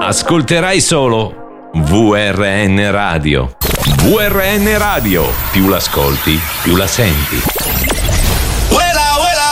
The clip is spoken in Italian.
Ascolterai solo VRN Radio. VRN Radio, più l'ascolti, più la senti.